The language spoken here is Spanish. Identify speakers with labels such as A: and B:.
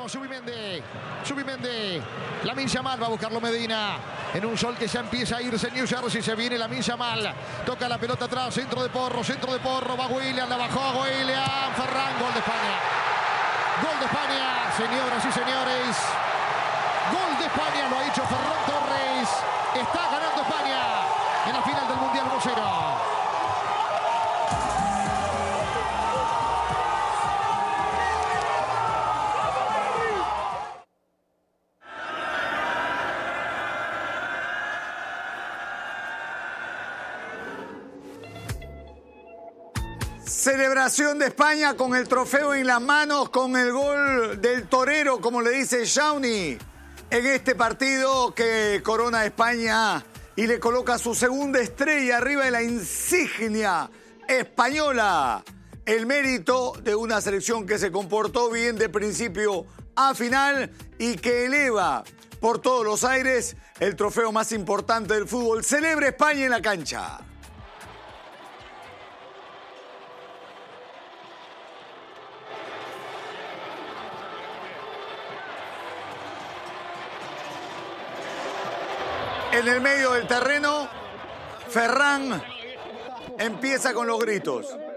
A: Zubimendi. Lamine Yamal va a buscarlo Medina. En un sol que ya empieza a irse New Jersey. Se viene Lamine Yamal. Toca la pelota atrás. Centro de Porro. Va William. La bajó a William. Ferran. Gol de España. Gol de España. Señoras y señores. Gol de España. Lo ha hecho Ferran Torres. Está ganando España en la final del Mundial 1-0.
B: Celebración de España con el trofeo en las manos, con el gol del torero, como le dice Shawnee, en este partido que corona a España y le coloca su segunda estrella arriba de la insignia española. El mérito de una selección que se comportó bien de principio a final y que eleva por todos los aires el trofeo más importante del fútbol. Celebra España en la cancha. En el medio del terreno, Ferran empieza con los gritos.